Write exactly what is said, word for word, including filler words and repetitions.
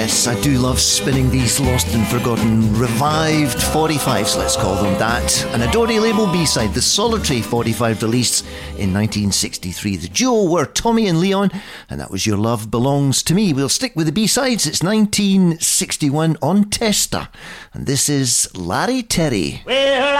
Yes, I do love spinning these lost and forgotten, revived forty-fives, let's call them that. An Adore label B-side, the Solitary forty-five released in nineteen sixty-three. The duo were Tommy and Leon, and that was Your Love Belongs to Me. We'll stick with the B-sides. It's nineteen sixty-one on Testa, and this is Larry Terry. Well,